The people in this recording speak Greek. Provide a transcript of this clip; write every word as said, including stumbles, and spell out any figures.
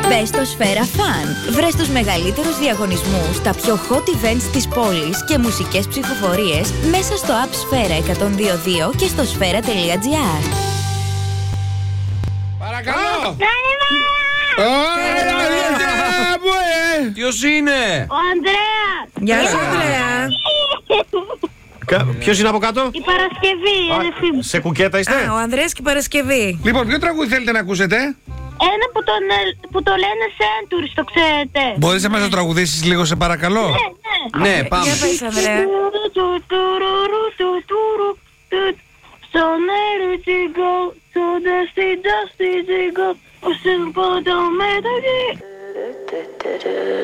Μπες στο Σφαίρα Fun. Βρες τους μεγαλύτερους διαγωνισμούς, τα πιο hot events της πόλης και μουσικές ψηφοφορίες μέσα στο app Σφαίρα εκατόν δύο δύο και στο σφαίρα τελεία τζι άρ. Παρακαλώ! Ποιος είναι? Ο Ανδρέας! Γεια σου, Ανδρέα! Ποιος είναι από κάτω? Η Παρασκευή, η αδερφή μου. Σε κουκέτα είστε? Α, ο Ανδρέας και η Παρασκευή. Λοιπόν, ποιο τραγούδι θέλετε να ακούσετε? Ένα που, τον, ε, που το λένε Centuries, το ξέρετε. Μπορείς να μας το τραγουδήσεις λίγο, σε παρακαλώ? Ναι, ναι. Ναι, πάμε. Για πες, Ανδρέα. So let it go, so dusty, dusty, go. Oh, simple, don't matter.